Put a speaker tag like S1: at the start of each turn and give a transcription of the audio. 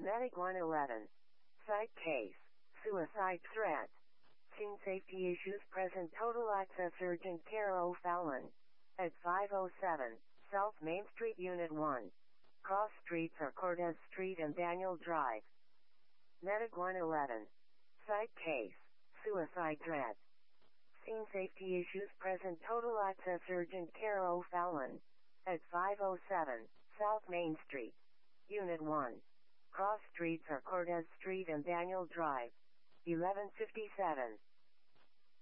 S1: Medic 111. Site case. Suicide threat. Scene safety issues present. Total access urgent care O'Fallon. At 507 South Main Street Unit 1. Cross streets are Cortez Street and Daniel Drive. Medic 111. Site case. Suicide threat. Scene safety issues present. Total access urgent care O'Fallon. At 507 South Main Street. Unit 1. Cross streets are Cortez Street and Daniel Drive. 1157.